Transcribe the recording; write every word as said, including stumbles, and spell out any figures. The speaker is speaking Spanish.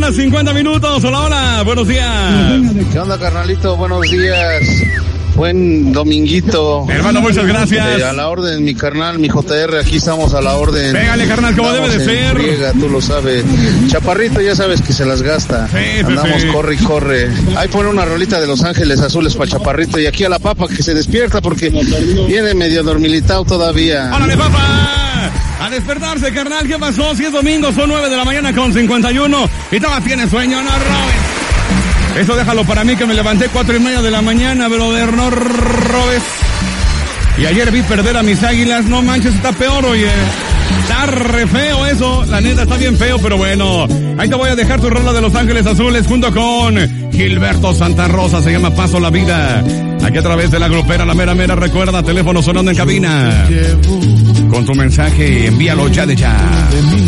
hora, cincuenta minutos. Hola, hola, buenos días. ¿Qué onda, carnalito? Buenos días. Buen dominguito. Hermano, muchas gracias. Eh, a la orden, mi carnal, mi J R, aquí estamos a la orden. Pégale, carnal, como debe de ser. Friega, tú lo sabes. Chaparrito, ya sabes que se las gasta. Sí, sí, Andamos, sí. corre y corre. Ahí pone una rolita de Los Ángeles Azules para Chaparrito. Y aquí a la papa que se despierta porque viene medio dormilitao todavía. ¡Órale, papá! A despertarse, carnal, ¿qué pasó? Si es domingo, son nueve de la mañana con cincuenta y uno. Y todavía tiene sueño, no robes. Eso déjalo para mí, que me levanté cuatro y media de la mañana, brother, no robes. Y ayer vi perder a mis águilas, no manches, está peor, oye. Está re feo eso, la neta está bien feo, pero bueno. Ahí te voy a dejar tu rola de Los Ángeles Azules junto con Gilberto Santa Rosa, se llama Paso la Vida. Aquí a través de la grupera, la mera mera, recuerda, teléfono sonando en cabina. Con tu mensaje, envíalo ya de ya.